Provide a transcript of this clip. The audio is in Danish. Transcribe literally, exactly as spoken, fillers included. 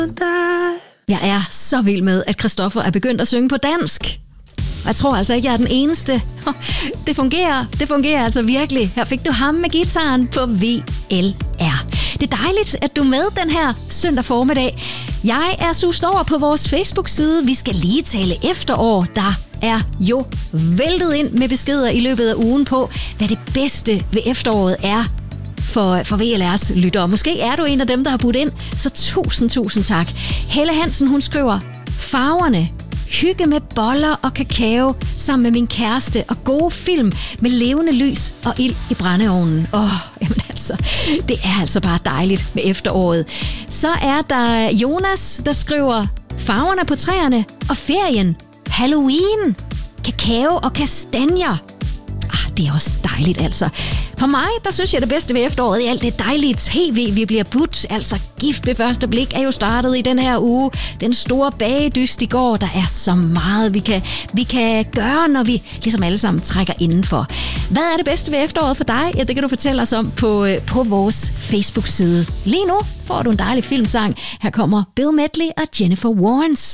Jeg er så vild med, at Christoffer er begyndt at synge på dansk. Og jeg tror altså ikke, jeg er den eneste. Det fungerer, det fungerer altså virkelig. Her fik du ham med gitaren på V L R. Det er dejligt, at du er med den her søndag formiddag. Jeg er sust over på vores Facebook-side. Vi skal lige tale efterår. Der er jo væltet ind med beskeder i løbet af ugen på, hvad det bedste ved efteråret er for, for V L R's lyttere. Måske er du en af dem, der har budt ind, så tusind, tusind tak. Helle Hansen, hun skriver, farverne, hygge med boller og kakao sammen med min kæreste og gode film med levende lys og ild i brændeovnen. Åh, oh, jamen altså, det er altså bare dejligt med efteråret. Så er der Jonas, der skriver farverne på træerne og ferien, Halloween, kakao og kastanjer. Ah, det er også dejligt altså. For mig, der synes jeg det bedste ved efteråret i alt det dejlige tv, vi bliver budt. Altså Gift ved første blik er jo startet i den her uge. Den store bagedyst i går. Der er så meget, vi kan, vi kan gøre, når vi ligesom alle sammen trækker indenfor. Hvad er det bedste ved efteråret for dig? Ja, det kan du fortælle os om på, på vores Facebook-side. Lige nu får du en dejlig filmsang. Her kommer Bill Medley og Jennifer Warnes.